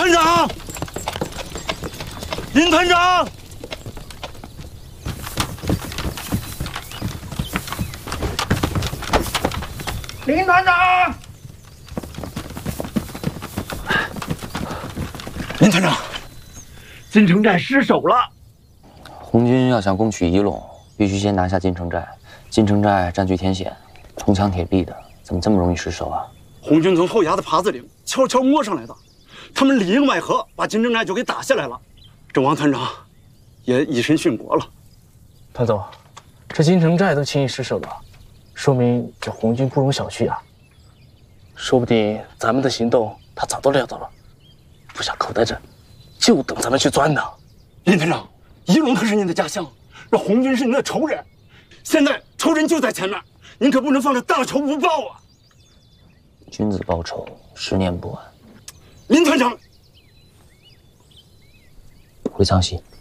团长，林团长，林团长，林团长，金城寨失守了。 红军要想攻取仪陇，必须先拿下金城寨。金城寨占据天险，铜墙铁壁的，怎么这么容易失守啊？ 红军从后崖的耙子岭悄悄摸上来的，他们里应外合，把金城寨就给打下来了。这王团长也以身殉国了。 团总，这金城寨都轻易失守了，说明这红军不容小觑啊！说不定咱们的行动他早都料到了，不想口袋着，就等咱们去钻呢。 林团长，仪陇可是您的家乡，这红军是您的仇人，现在仇人就在前面，您可不能放着大仇不报啊！ 君子报仇，10年不晚。 林团长， 回苍溪。